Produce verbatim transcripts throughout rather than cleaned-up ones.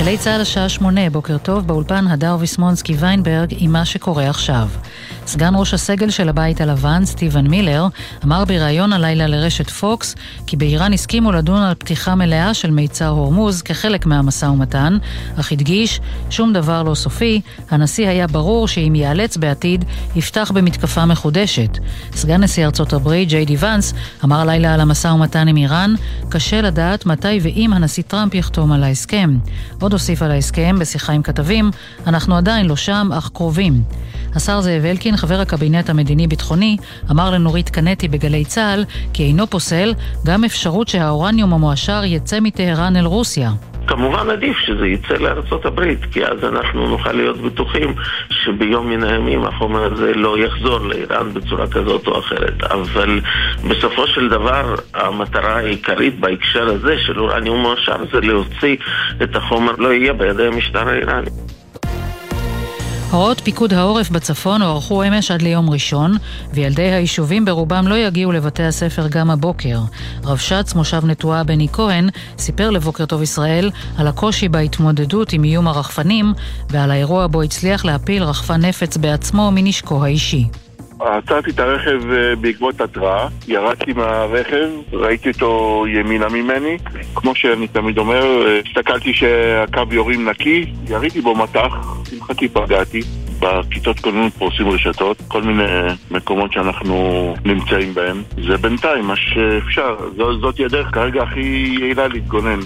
גלי צהל השעה שמונה, בוקר טוב, באולפן הדר ויסמונסקי ויינברג עם מה שקורה עכשיו. סגן ראש הסגל של הבית הלבן, סטיבן מילר, אמר בראיון הלילה לרשת פוקס, כי באיראן הסכימו לדון על פתיחה מלאה של מיצר הורמוז כחלק מהמשא ומתן, אך הדגיש שום דבר לא סופי, הנשיא היה ברור שאם ייאלץ בעתיד, יפתח במתקפה מחודשת. סגן נשיא ארצות הברית, ג'יי די ונס, אמר הלילה על המשא ומתן עם איראן, קשה לדעת מתי ואם הנשיא טראמפ יחתום על ההסכם. עוד הוסיף על ההסכם בשיחה עם כתבים, אנחנו עדיין לא שם, אך קרובים. השר זאב אלקין, חבר הקבינט המדיני-ביטחוני, אמר לנורית קנטי בגלי צהל, כי אינו פוסל גם אפשרות שהאורניום המועשר יצא מטהרן אל רוסיה. כמובן עדיף שזה יצא לארצות הברית, כי אז אנחנו נוכל להיות בטוחים שביום מן הימים החומר הזה לא יחזור לאיראן בצורה כזאת או אחרת. אבל בסופו של דבר המטרה העיקרית בהקשר הזה של אורניום מועשר זה להוציא את החומר, לא יהיה בידי המשטר האיראני. הוראות פיקוד העורף בצפון הוארכו אמש עד ליום ראשון, וילדי היישובים ברובם לא יגיעו לבתי הספר גם הבוקר. רב שץ, מושב נטועה בני כהן, סיפר לבוקר טוב ישראל על הקושי בהתמודדות עם איום הרחפנים, ועל האירוע בו הצליח להפיל רחפן נפץ בעצמו מנשקו האישי. עצרתי את הרכב בעקבות התראה, ירדתי מהרכב, ראיתי אותו ימינה ממני, כמו שאני תמיד אומר, הסתכלתי שהקו יורים נקי, יריתי בו מתח, שמחתי פגעתי, בכיתות כוננות פורסים רשתות, כל מיני מקומות שאנחנו נמצאים בהם, זה בינתיים מה שאפשר, זאת הדרך כרגע הכי יעילה להתגונן.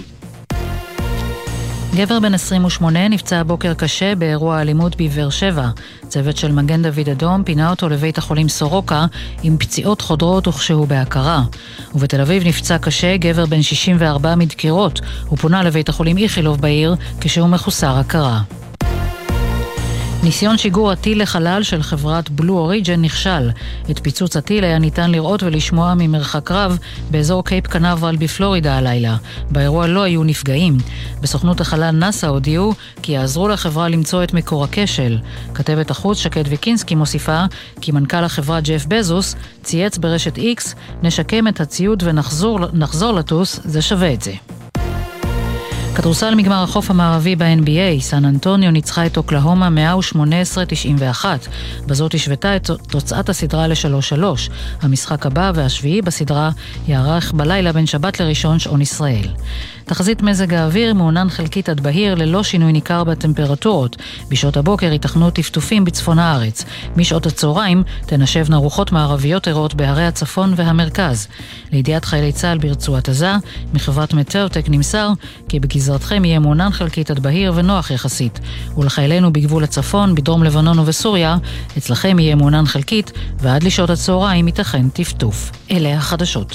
גבר בן עשרים ושמונה נפצע בוקר קשה באירוע אלימות בבאר שבע. צוות של מגן דוד אדום פינה אותו לבית החולים סורוקה עם פציעות חודרות וכשהוא בהכרה. ובתל אביב נפצע קשה גבר בן שישים וארבע מדקירות. הוא פונה לבית החולים איכילוב בעיר כשהוא מחוסר הכרה. ניסיון שיגור הטיל לחלל של חברת בלו אוריג'ן נכשל. את פיצוץ הטיל היה ניתן לראות ולשמוע ממרחק רב באזור קייפ קנברל בפלורידה הלילה. באירוע לא היו נפגעים. בסוכנות החלל נאסא הודיעו כי יעזרו לחברה למצוא את מקור הכשל. כתבת החוץ שקד ויקינסקי מוסיפה כי מנכ"ל החברה ג'ף בזוס צייץ ברשת איקס, נשקם את הציוד ונחזור נחזור לטוס, זה שווה את זה. כדורסל מגמר החוף המערבי ב-אן בי איי, סן אנטוניו ניצחה את אוקלהומה מאה ושמונה עשרה תשעים ואחת. בזאת השוותה את תוצאת הסדרה ל-שלוש שלוש. המשחק הבא והשביעי בסדרה יערך בלילה בין שבת לראשון שעון ישראל. תחזית מזג האוויר מעונן חלקית עד בהיר ללא שינוי ניכר בטמפרטורות. בשעות הבוקר ייתכנו טפטופים בצפון הארץ. משעות הצהריים תנשבנה רוחות מערביות ערות בערי הצפון והמרכז. לידיעת חיילי צה"ל ברצועת עזה, מחברת מטאוטק נמסר כי בגזרתכם יהיה מעונן חלקית עד בהיר ונוח יחסית. ולחיילינו בגבול הצפון, בדרום לבנון ובסוריה, אצלכם יהיה מעונן חלקית ועד לשעות הצהריים ייתכן טפטוף. אלה החדשות.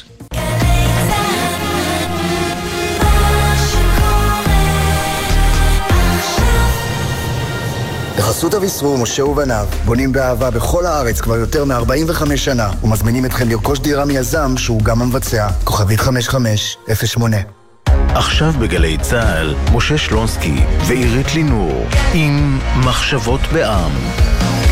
בחסות אביסרו, משה ובניו, בונים באהבה בכל הארץ כבר יותר מ-ארבעים וחמש שנה, ומזמינים אתכם לרכוש דירה מיזם שהוא גם המבצע. כוכבית חמש חמש אפס שמונה. עכשיו בגלי צהל, משה שלונסקי ועירית לינור, עם מחשבות בעם.